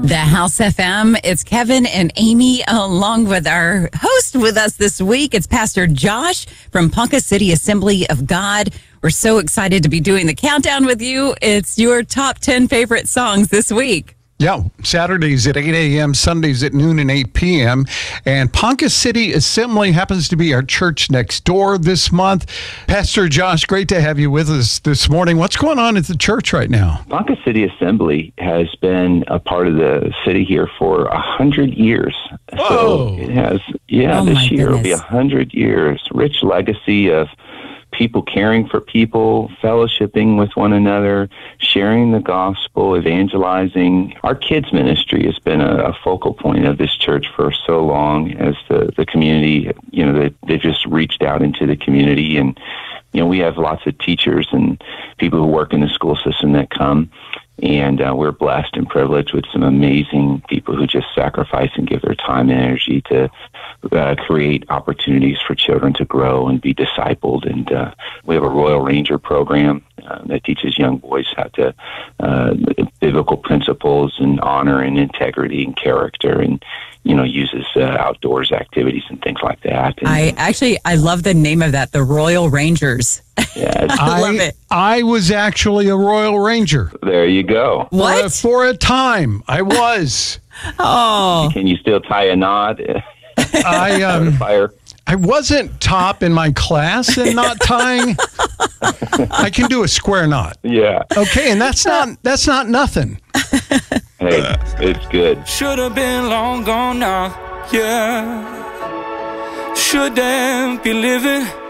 The House FM. It's Kevin and Amy along with our host with us this week. It's Pastor Josh from Ponca City Assembly of God. We're so excited to be doing the countdown with you. It's your top 10 favorite songs this week. Yeah, Saturdays at 8 a.m., Sundays at noon and 8 p.m. And Ponca City Assembly happens to be our church next door this month. Pastor Josh, great to have you with us this morning. What's going on at the church right now? Ponca City Assembly has been a part of the city here for 100 years. Whoa. So it has, this year will be 100 years. Rich legacy of people caring for people, fellowshipping with one another, sharing the gospel, evangelizing. Our kids ministry has been a focal point of this church for so long as the community, they've just reached out into the community. And, we have lots of teachers and people who work in the school system that come. And we're blessed and privileged with some amazing people who just sacrifice and give their time and energy to create opportunities for children to grow and be discipled. And we have a Royal Ranger program that teaches young boys how to biblical principles and honor and integrity and character, and uses outdoors activities and things like that. And I love the name of that, the Royal Rangers. Yeah, I love it. I was actually a Royal Ranger. There you go. What? For a time, I was. Oh. Can you still tie a knot? Fire. I wasn't top in my class in knot tying. I can do a square knot. Yeah. Okay, and that's not nothing. Hey, it's good. Should have been long gone now, yeah. Shouldn't be living